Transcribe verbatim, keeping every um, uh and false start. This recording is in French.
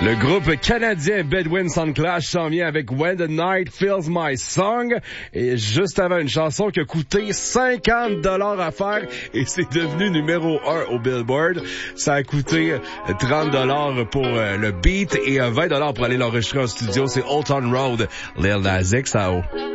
Le groupe canadien Bedouin Soundclash s'en vient avec When the Night Fills My Song. Et juste avant, une chanson qui a coûté cinquante dollars à faire et c'est devenu numéro un au Billboard. Ça a coûté trente dollars pour le beat et vingt dollars pour aller l'enregistrer en studio. C'est Old Town Road, Lil Nas X, à haut.